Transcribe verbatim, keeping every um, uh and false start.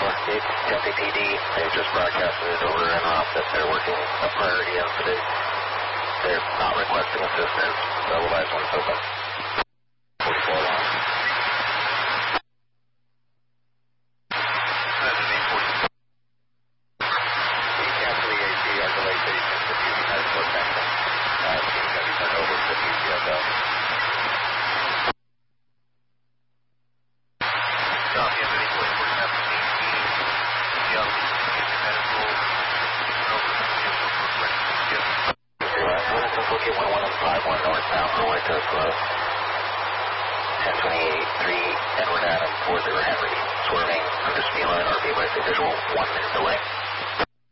Tempe P D, they've just broadcasted it over and off that they're working a priority incident. They're not requesting assistance, otherwise one's open. forty-four one. Cancel the A C, our delay station, diffusing medical attention. Uh, team's going to be turned over to the P C S L. Copy, I'm ready for forty-seven eighteen. Yep, medical. Looking one one five one northbound, runway to close. ten twenty-eight three, Edward Adam, four zero Henry, swerving under speed limit, R P by visual, one minute delay.